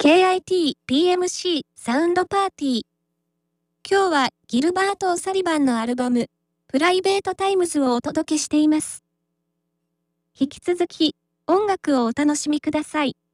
KIT-PMC サウンドパーティー。今日はギルバート・オサリバンのアルバム、プライベート・タイムズをお届けしています。引き続き、音楽をお楽しみください。